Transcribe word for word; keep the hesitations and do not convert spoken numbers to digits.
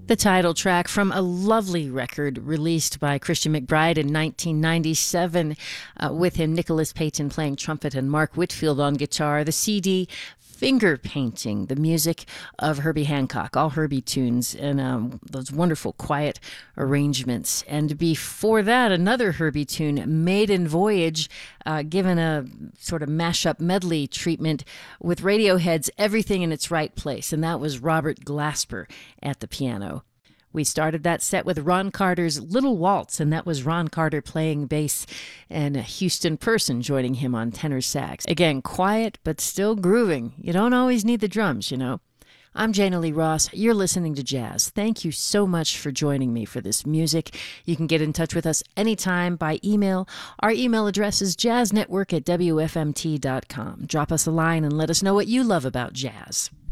The title track from a lovely record released by Christian McBride in nineteen ninety-seven, uh, with him, Nicholas Payton playing trumpet and Mark Whitfield on guitar. The C D, Finger Painting, the music of Herbie Hancock, all Herbie tunes, and um, those wonderful quiet arrangements. And before that, another Herbie tune, Maiden Voyage, uh, given a sort of mashup medley treatment with Radiohead's Everything in Its Right Place, and that was Robert Glasper at the piano. We started that set with Ron Carter's Little Waltz, and that was Ron Carter playing bass and Houston Person joining him on tenor sax. Again, quiet but still grooving. You don't always need the drums, you know. I'm Jana Lee Ross. You're listening to Jazz. Thank you so much for joining me for this music. You can get in touch with us anytime by email. Our email address is jazznetwork at w f m t dot com. Drop us a line and let us know what you love about jazz.